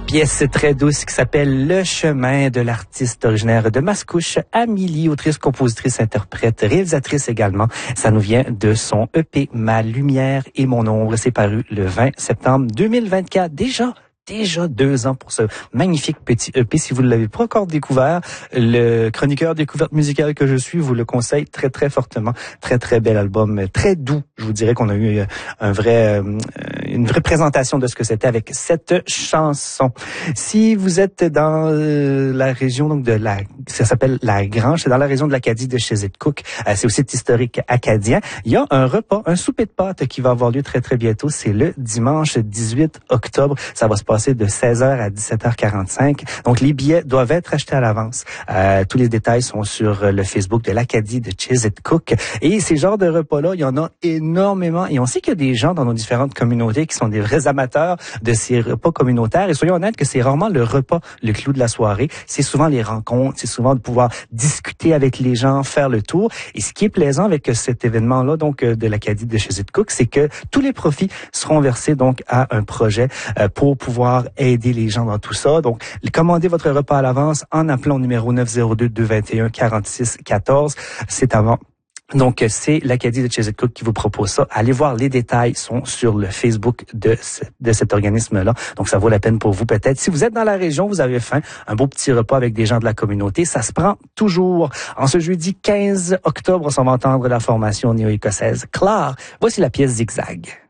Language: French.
Pièce très douce qui s'appelle Le chemin de l'artiste originaire de Mascouche, Amélie, autrice, compositrice, interprète, réalisatrice également. Ça nous vient de son EP Ma lumière et mon ombre. C'est paru le 20 septembre 2024. Déjà 2 ans pour ce magnifique petit EP. Si vous ne l'avez pas encore découvert, le chroniqueur découverte musicale que je suis vous le conseille très, très fortement. Très, très bel album, très doux. Je vous dirais qu'on a eu une vraie présentation de ce que c'était avec cette chanson. Si vous êtes dans la région donc ça s'appelle La Grange, c'est dans la région de l'Acadie de chez Cook. C'est au site historique acadien. Il y a un souper de pâtes qui va avoir lieu très, très bientôt. C'est le dimanche 18 octobre. Ça va se passer de 16h à 17h45. Donc, les billets doivent être achetés à l'avance. Tous les détails sont sur le Facebook de l'Acadie de Chez Cook. Et ces genres de repas-là, il y en a énormément. Et on sait qu'il y a des gens dans nos différentes communautés qui sont des vrais amateurs de ces repas communautaires. Et soyons honnêtes que c'est rarement le repas, le clou de la soirée. C'est souvent les rencontres, c'est souvent de pouvoir discuter avec les gens, faire le tour. Et ce qui est plaisant avec cet événement-là, donc de l'Acadie de Chez Cook, c'est que tous les profits seront versés donc à un projet pour pouvoir aider les gens dans tout ça. Donc, commandez votre repas à l'avance en appelant au numéro 902-221-4614. C'est avant. Donc, c'est l'Acadie de Chez Cook qui vous propose ça. Allez voir, les détails sont sur le Facebook de cet organisme-là. Donc, ça vaut la peine pour vous peut-être. Si vous êtes dans la région, vous avez faim, un beau petit repas avec des gens de la communauté, ça se prend toujours. En ce jeudi 15 octobre, on va entendre la formation néo-écossaise Clare. Voici la pièce Zigzag.